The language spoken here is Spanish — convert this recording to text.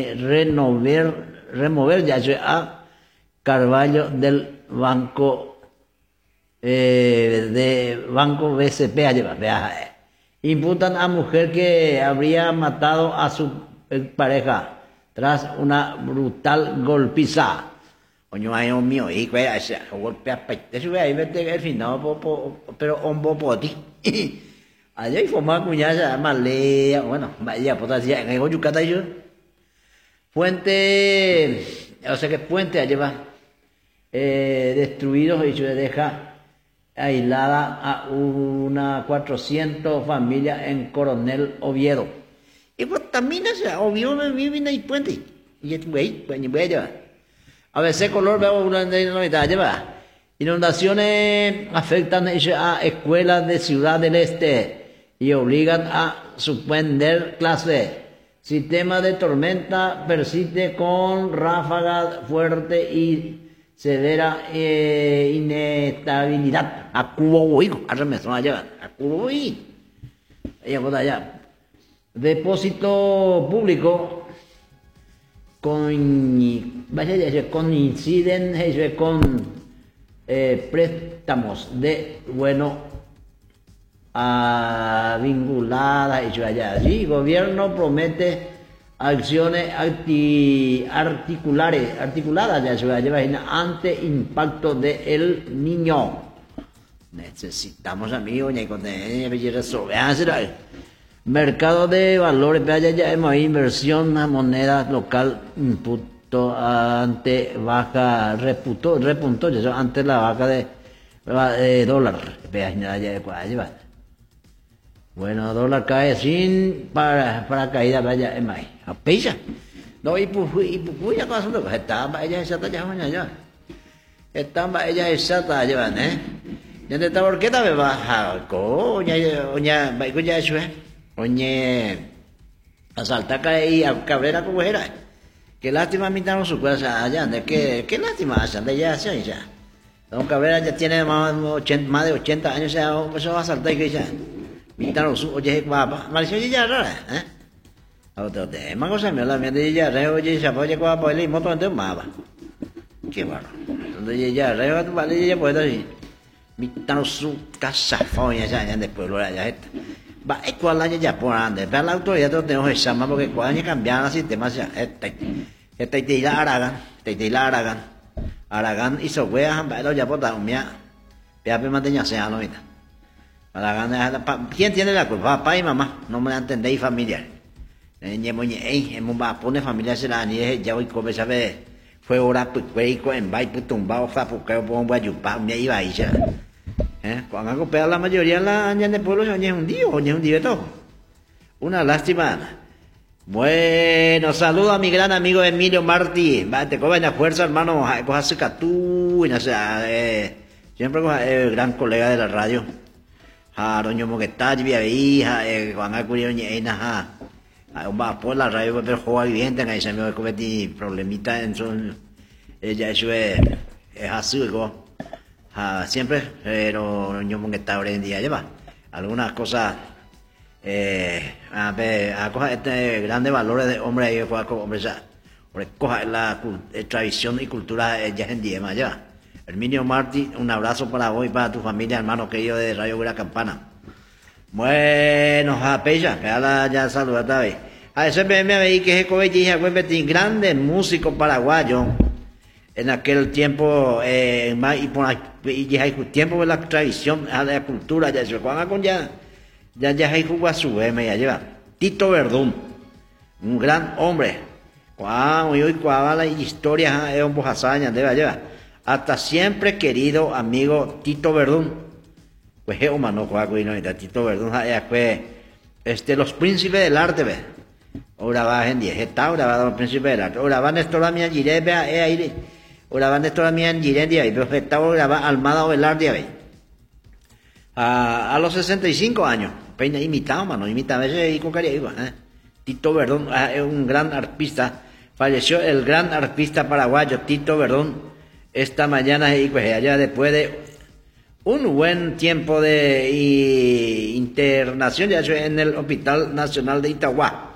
remover ya a Carvalho del Banco BCP allá. Imputan a mujer que habría matado a su pareja tras una brutal golpiza. Coño, ay, mío, y que ese golpea peste, sube ahí, vete al final, pero un popoti. Allá hay forma cuñada, malea, bueno, vaya, pues así, en el Yucatán yo. Puente, o sea que puente allá va, destruidos y se deja aislada a una 400 familias en Coronel Oviedo. Y pues también, o sea, Oviedo vive en puente. Y es güey, pues ya. A veces color veo una novedad, lleva. Inundaciones afectan a escuelas de Ciudad del Este y obligan a suspender clases. Sistema de tormenta persiste con ráfagas fuertes y severa inestabilidad. A Cubo, hijo, a remesón allá, a Cubo, ella por allá. Depósito público coinciden con préstamos de vinculadas y allá. Allí gobierno promete acciones articuladas ya se ante impacto del Niño. Necesitamos amigos y resolver. Mercado de valores, ya hemos inversión a moneda local, imputo ante baja, repuntó, eso ante la baja de dólar. Bueno, dólar cae sin para caída, vaya, es más, a pisa. No, y pues ya pasó, estaba ella exacta ya, estaba ella exacta ya, ya te está porque te baja, coña, vaya eso, Oye, asalta caí a Cabrera como era. Qué lástima mitad su casa allá, de qué lástima allá, de ya hacia allá. Don Cabrera ya tiene más de 80 años, ya eso va a saltar y que ya. Mitad su oye, guapa, Mauricio ya rara, Otro tema, cosa me la mía de ya, oye, se apoya guapa, y moto ante maba. Qué barro. Donde ya, vale, ya puede ir. Mitad su casa, foña ya después lo allá esta. Va a cuál año ya por ande, pero la autoridad no tenemos esa más porque cuál año cambiaron el sistema ya, te Aragán hizo weas, pero ya por dar mía, ya me mantenía sea no mira. Aragán, ¿quién tiene la culpa? Papá y mamá, no me entendéis familiar. Va a poner familia será ni ya voy a saber, fue hora pues en vai tumbado, fa porque pongo a yupar, me iba ahí ya. Cuando hago pegar la mayoría la años de pueblo es un día de todo. Una lástima. Bueno, saludo a mi gran amigo Emilio Martí. Te cogen la fuerza, hermano. Pues hace catú, o sea, siempre el gran colega de la radio. Doño Moquetá, hija, Juan Acurio, Ñeina, va por la radio, pero juega bien, tenga ese amigo que cometí problemitas en su. Ella, eso es así, siempre, pero yo que está hoy en día lleva algunas cosas, a cosas grandes valores de hombre ahí, hombre, coja la tradición y cultura ya en día más lleva. Herminio Martí, un abrazo para vos y para tu familia, hermano querido de Radio Buena Campana. Bueno, a Pecha, ya saluda vez. A ese me veí que es grande músico paraguayo. En aquel tiempo, y hay tiempo de la tradición, de la cultura, ya se juega con ya hay jugado a su ya lleva. Tito Verdún, un gran hombre, hoy la historia es un bojazaña, lleva. Hasta siempre querido amigo Tito Verdún, pues es humano, Tito Verdún, fue, los príncipes del arte, ve. Ahora va en 10, ahora va los príncipes del arte, ahora va Néstor Damián Giré, vea, ahí. Ahora van Néstor Damián Girendia, pero estaba grabado Almada Ovelardia, a los 65 años, peina imitado, mano, imita a veces y con cariño, Tito Verdún, es un gran artista, falleció el gran artista paraguayo Tito Verdún esta mañana y pues allá después de un buen tiempo de internación ya en el Hospital Nacional de Itagua.